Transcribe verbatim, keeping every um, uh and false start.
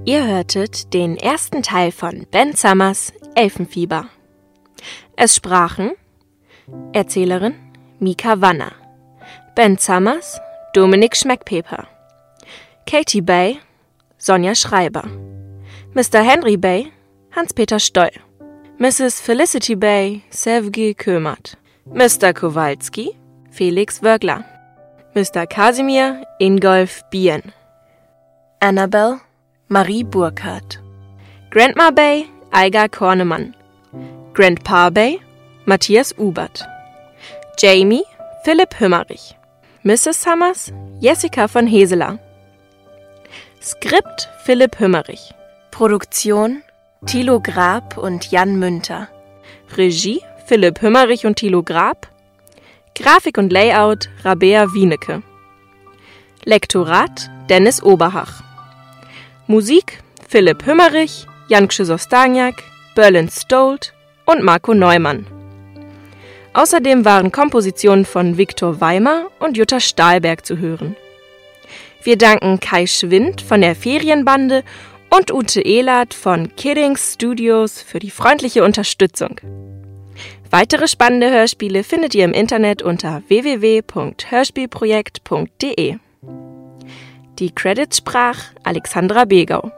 Ihr hörtet den ersten Teil von Ben Summers Elfenfieber. Es sprachen Erzählerin Mika Wanner, Ben Summers Dominik Schmeckpeper, Katie Bay Sonja Schreiber, Mister Henry Bay Hans-Peter Stoll, Misses Felicity Bay Sevgi Kömert, Mister Kowalski Felix Wörgler, Mister Kasimir Ingolf Bien, Annabelle Marie Burkhardt, Grandma Bay Aiga Kornemann, Grandpa Bay Matthias Ubert, Jamie Philipp Hümmerich, Misses Summers Jessica von Heseler, Skript Philipp Hümmerich, Produktion Thilo Grab und Jan Münter, Regie Philipp Hümmerich und Thilo Grab, Grafik und Layout Rabea Wienecke, Lektorat Dennis Oberhach, Musik Philipp Hümmerich, Jan Krzyzostaniak, Berlin Stolt und Marco Neumann. Außerdem waren Kompositionen von Viktor Weimer und Jutta Stahlberg zu hören. Wir danken Kai Schwind von der Ferienbande und Ute Ehlert von Kiddings Studios für die freundliche Unterstützung. Weitere spannende Hörspiele findet ihr im Internet unter w w w punkt hörspielprojekt punkt de. Die Credits sprach Alexandra Begau.